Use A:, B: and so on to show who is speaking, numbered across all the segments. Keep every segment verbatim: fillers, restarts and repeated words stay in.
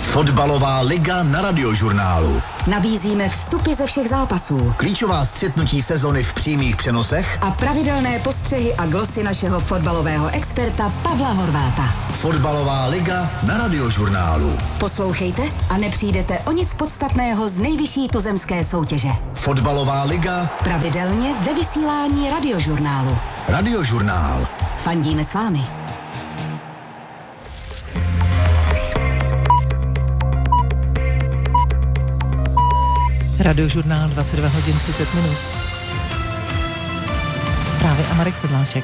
A: Fotbalová liga na Radiožurnálu.
B: Nabízíme vstupy ze všech zápasů,
A: Klíčová střetnutí sezony v přímých přenosech
B: a pravidelné postřehy a glosy našeho fotbalového experta Pavla Horváta.
A: Fotbalová liga na Radiožurnálu.
B: Poslouchejte a nepřijdete o nic podstatného z nejvyšší tuzemské soutěže.
A: Fotbalová liga
B: pravidelně ve vysílání Radiožurnálu.
A: Radiožurnál.
B: Fandíme s vámi.
C: Radiožurnál dvacet dva hodin třicet minut. Zprávy a Marek Sedláček.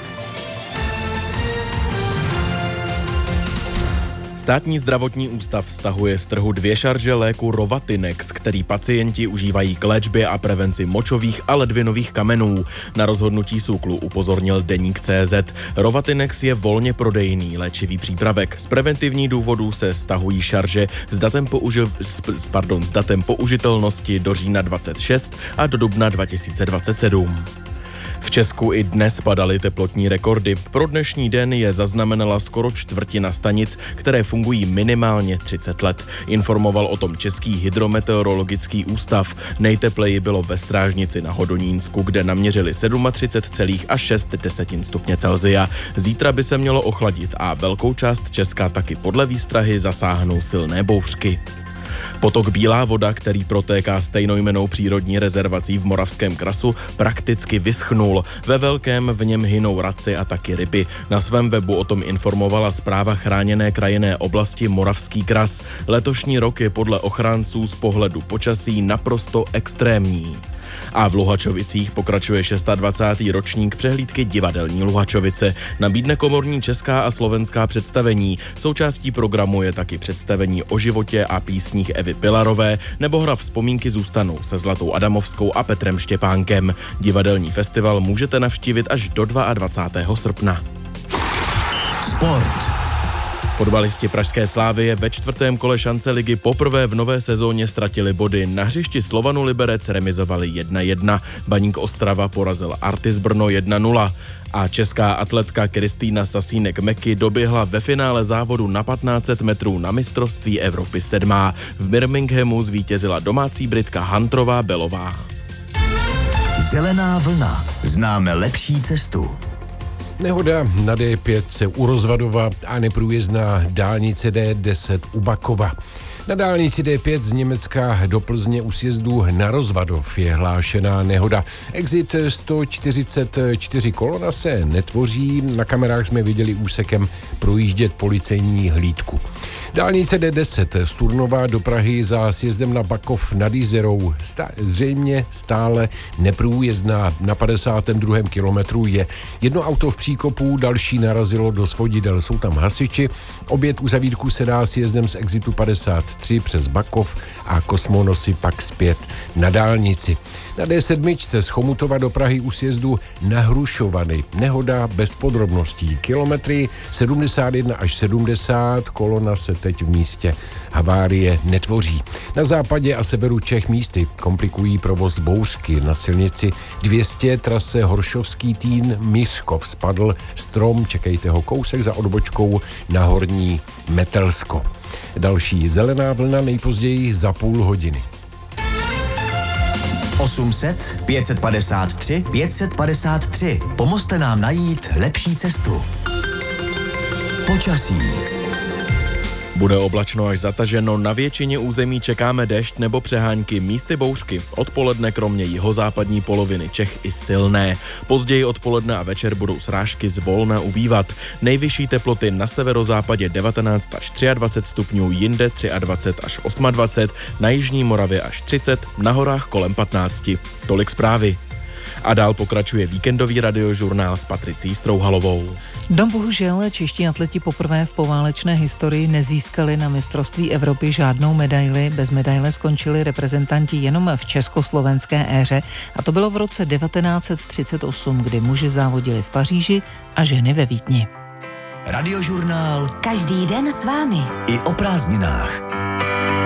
D: Státní zdravotní ústav stahuje z trhu dvě šarže léku Rovatinex, který pacienti užívají k léčbě a prevenci močových a ledvinových kamenů. Na rozhodnutí SÚKLu upozornil deník tečka cé zet. Rovatinex je volně prodejný léčivý přípravek. Z preventivních důvodů se stahují šarže s datem, použi- pardon, s datem použitelnosti do října dvacet šest a do dubna dva tisíce dvacet sedm. V Česku i dnes padaly teplotní rekordy. Pro dnešní den je zaznamenala skoro čtvrtina stanic, které fungují minimálně třicet let. Informoval o tom Český hydrometeorologický ústav. Nejtepleji bylo ve Strážnici na Hodonínsku, kde naměřili třicet sedm celá šest stupně Celsia. Zítra by se mělo ochladit a velkou část Česka taky podle výstrahy zasáhnou silné bouřky. Potok Bílá voda, který protéká stejnojmennou přírodní rezervací v Moravském krasu, prakticky vyschnul. Ve velkém v něm hynou raci a taky ryby. Na svém webu o tom informovala správa chráněné krajinné oblasti Moravský kras. Letošní rok je podle ochránců z pohledu počasí naprosto extrémní. A v Luhačovicích pokračuje dvacátý šestý ročník přehlídky Divadelní Luhačovice. Nabídne komorní česká a slovenská představení. Součástí programu je taky představení o životě a písních Evy Pilarové nebo hra Vzpomínky zůstanou se Zlatou Adamovskou a Petrem Štěpánkem. Divadelní festival můžete navštívit až do dvacátého druhého srpna.
A: Sport.
D: Fotbalisti pražské Slávie ve čtvrtém kole šance ligy poprvé v nové sezóně ztratili body. Na hřišti Slovanu Liberec remizovali jedna jedna. Baník Ostrava porazil Artis Brno jedna nula. A česká atletka Kristýna Sasínek-Meky doběhla ve finále závodu na patnáct set metrů na mistrovství Evropy sedmá. V Birminghamu zvítězila domácí Britka Hantrová Belová.
A: Zelená vlna. Známe lepší cestu.
E: Nehoda na dé pět u Rozvadova a neprůjezdná dálnice dé deset u Bakova. Na dálnici dé pět z Německa do Plzně u sjezdu na Rozvadov je hlášená nehoda. Exit sto čtyřicet čtyři kolona se netvoří, na kamerách jsme viděli úsekem projíždět policejní hlídku. Dálnice dé deset z Turnova do Prahy za sjezdem na Bakov nad Jizerou stá, zřejmě stále neprůjezdná. Na padesátém druhém kilometru je jedno auto v příkopu, další narazilo do svodidel, jsou tam hasiči. Oběd uzavírku se dá sjezdem z exitu padesát tři přes Bakov a Kosmonosy pak zpět na dálnici. Na dé sedm z Chomutova do Prahy u sjezdu na Hrušovany. Nehoda bez podrobností. Kilometry sedmdesát jedna až sedmdesát, kolona se teď v místě havárie netvoří. Na západě a severu Čech místy komplikují provoz bouřky. Na silnici dvě stě trase Horšovský Týn Mířkov spadl strom, čekejte ho kousek za odbočkou na Horní Metelsko. Další zelená vlna nejpozději za půl hodiny.
A: osm set, pět set padesát tři, pět set padesát tři. Pomozte nám najít lepší cestu. Počasí.
D: Bude oblačno až zataženo, na většině území čekáme déšť nebo přehánky, místy bouřky. Odpoledne kromě jihozápadní poloviny Čech i silné. Později odpoledne a večer budou srážky zvolna ubývat. Nejvyšší teploty na severozápadě devatenáct až dvacet tři stupňů, jinde dvacet tři až dvacet osm, na jižní Moravě až třicet, na horách kolem patnáct. Tolik zprávy. A dál pokračuje víkendový radiožurnál s Patricí Strouhalovou.
C: No bohužel čeští atleti poprvé v poválečné historii nezískali na mistrovství Evropy žádnou medaili. Bez medaile skončili reprezentanti jenom v československé éře a to bylo v roce devatenáct set třicet osm, kdy muži závodili v Paříži a ženy ve Vídni.
A: Radiožurnál.
B: Každý den s vámi.
A: I o prázdninách.